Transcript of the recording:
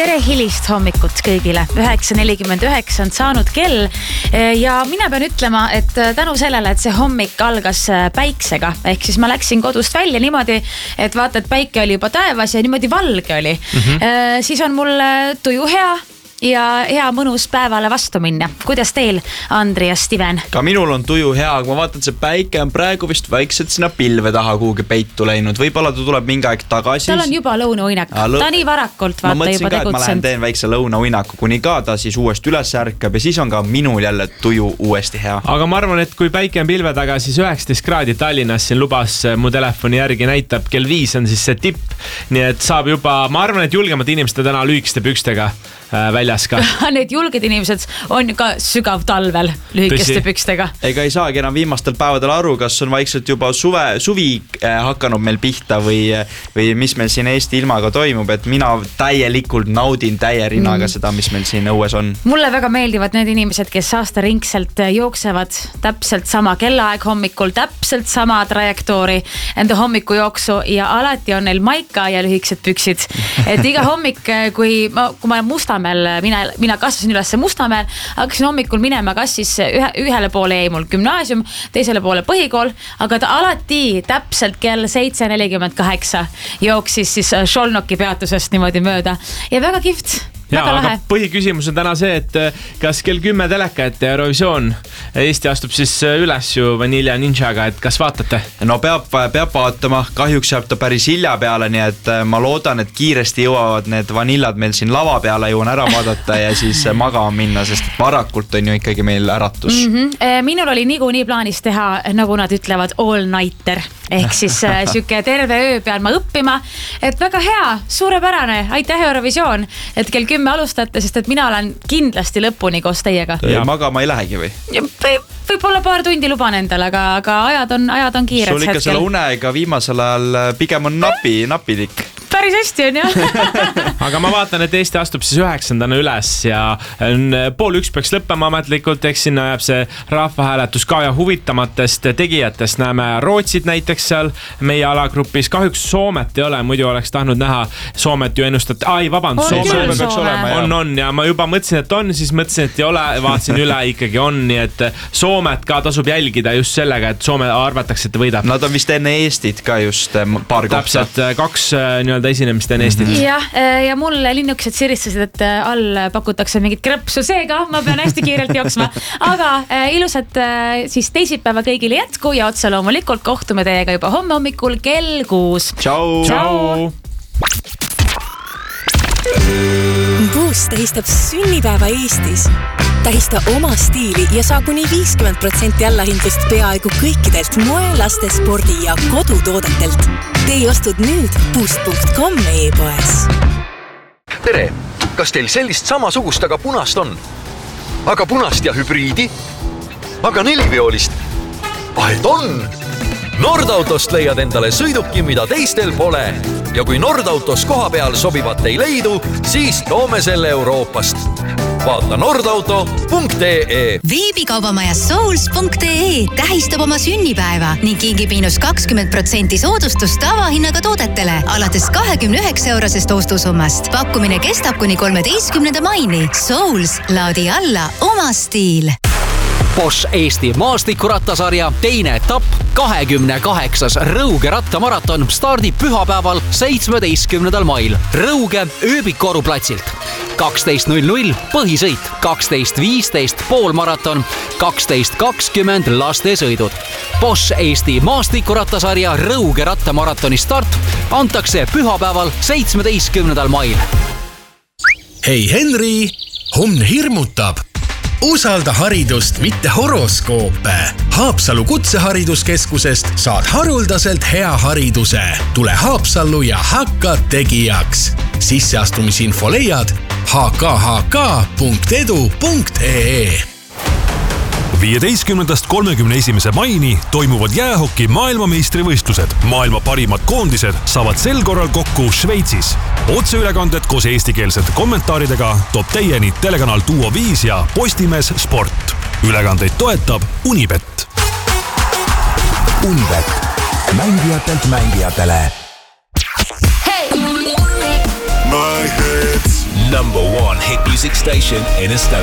Tere hilist hommikut kõigile. 9.49 on saanud kell ja mina pean ütlema, et tänu sellele, et see hommik algas päiksega, ehk siis ma läksin kodust välja niimoodi, et vaata, et päike oli juba taevas ja niimoodi valge oli. Siis on mul tuju hea ja hea mõnus päevale vastu minna. Kuidas teil, Andri ja Steven? Ka minul on tuju hea, aga ma vaatan, et see päike on praegu vist vaikselt sinna pilve taha kuhugi peitu läinud. Võib-olla ta tuleb mingi aeg tagasi. Tal on juba lõunauinak. Ta nii varakult vaata juba tegutsenud. Ma lähen teen väikse lõunauinaku, kuni ka ta siis uuesti üles ärkab ja siis on ka minul jälle tuju uuesti hea. Aga ma arvan, et kui päike on pilve taga, siis 19 kraadi Tallinnas siin lubas mu telefoni järgi näitab kell 5 on siis see tipp. Nii et saab juba, ma arvan, et julgemad inimesed täna lühikeste pükstega väljas ka. Need julged inimesed on ka sügav talvel lühikeste pükstega. Ega ei saagi enam viimastel päevadel aru, kas on vaikselt juba suvi hakanud meil pihta või mis meil siin Eesti ilmaga toimub, et mina täielikult naudin täie rinnaga seda, mis meil siin õues on. Mulle väga meeldivad need inimesed, kes aastaringselt jooksevad täpselt sama kellaaeg hommikul, täpselt sama trajektoori enda hommikujooksu ja alati on neil maika ja lühikesed püksid. Et iga hommik, kui ma Mustamäel, mina kasvasin üles Mustamäel, hakkasin hommikul minema, kas siis ühele poole jäi mul gümnaasium, teisele poole põhikool, aga ta alati täpselt kell 7.48 jooksis siis Šolnoki peatusest niimoodi mööda ja väga kihvt. Aga põhiküsimus on täna see, et kas kell 10 teleka, et Eurovisioon Eesti astub siis üles ju Vanilla Ninjaga, et kas vaatate? No peab vaatama, kahjuks jääb ta päris hilja peale, nii et ma loodan, et kiiresti jõuavad need vanillad meil siin lava peale, jõuan ära vaadata ja siis magama minna, sest varakult on ju ikkagi meil äratus. Minul oli nii plaanis teha, nagu nad ütlevad, all-nighter, ehk siis süke terve öö pean ma õppima, et väga hea, suurepärane, aitäh Eurovisioon, et kell 10 alustate, sest et mina olen kindlasti lõpuni koos teiega. Magama ei lähegi või? Võib-olla paar tundi luban endale, aga ajad on kiired. Sul ikka selle unega viimasel ajal pigem on napilik. Päris hästi on, jah. Aga ma vaatan, et Eesti astub siis 9. üles ja 12:30 peaks lõppema ametlikult, eks sinna jääb see rahvahääletus ka ja huvitamatest tegijatest näeme Rootsit näiteks seal meie alagrupis. Kahjuks Soomet ei ole, muidu oleks tahtnud näha Soomet ju ennustat. On ja ma juba mõtlesin, et on, siis mõtlesin, et ei ole, vaatasin üle, ikkagi on, nii et Soomet ka tasub jälgida just sellega, et Soome arvatakse, et võidab. Nad on vist enne Eestit ka just paar kohta. Täpselt, 2 esinemist enne Eestit. Ja mul linnukesed siristasid, et all pakutakse mingit krõpsu, seega ma pean hästi kiirelt jooksma. Aga ilusat siis teisipäeva kõigile jätku ja otse loomulikult kohtume teiega juba homme hommikul kell 6. Ciao! Boost tähistab sünnipäeva Eestis. Tähista oma stiili ja saa kuni 50% allahindlust peaaegu kõikidelt moelaste spordi ja kodutoodetelt. Tee ostud nüüd boost.com e-poes. Tere! Kas teil sellist samasugust, aga punast on? Aga punast ja hübriidi? Aga 4-veolist? Et on! Nordautost leiad endale sõiduki, mida teistel pole. Ja kui Nordautos koha peal sobivat ei leidu, siis toome selle Euroopast. Vaata nordauto.ee. Veebikaubamaja souls.ee tähistab oma sünnipäeva ning kingib -20% soodustust tavahinnaga toodetele alates 29-eurosest ostusummast. Pakkumine kestab kuni 13. maini. Souls, laadi alla oma stiil. Bosch Eesti maastikurattasarja teine etapp 28. Rõuge rattamaraton stardib pühapäeval 17. mail Rõuge Ööbikoru platsilt. 12.00 põhisõit, 12.15 poolmaraton, 12.20 lastesõidud. Bosch Eesti maastikurattasarja Rõuge rattamaratoni start antakse pühapäeval 17. mail. Hei Henri, homne hirmutab. Usalda haridust, mitte horoskoope. Haapsalu kutsehariduskeskusest saad haruldaselt hea hariduse. Tule Haapsallu ja hakka tegijaks. Sisseastumisinfo leiad hkhk.edu.ee. 15. 31. maini toimuvad jäähoki maailmameistrivõistlused. Maailma parimad koondised saavad sel korral kokku Šveitsis. Otseülekanded koos eestikeelsete kommentaaridega toob teieni telekanal Duo 5 ja Postimees Sport. Ülekandeid toetab Unibet. Unibet. Mängijatelt mängijatele. Hey! My hits. #1 hit music station in Estonia.